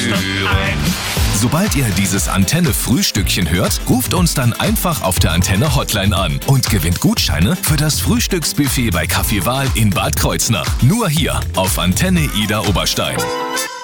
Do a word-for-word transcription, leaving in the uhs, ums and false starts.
Türen. Sobald ihr dieses Antenne-Frühstückchen hört, ruft uns dann einfach auf der Antenne-Hotline an und gewinnt Gutscheine für das Frühstücksbuffet bei Kaffee Wahl in Bad Kreuznach. Nur hier auf Antenne Ida Oberstein.